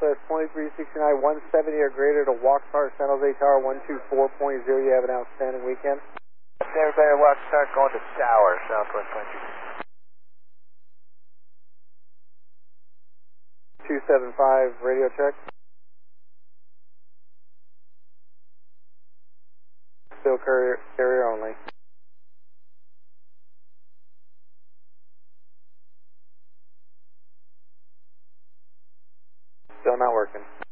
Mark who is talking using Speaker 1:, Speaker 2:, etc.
Speaker 1: Southwest 2369, 170 or greater to Walkstar, San Jose Tower 124.0. You have an outstanding weekend.
Speaker 2: Everybody at Walkstar going to Tower, Southwest
Speaker 1: 275, radio check. Still carrier only. Still not working.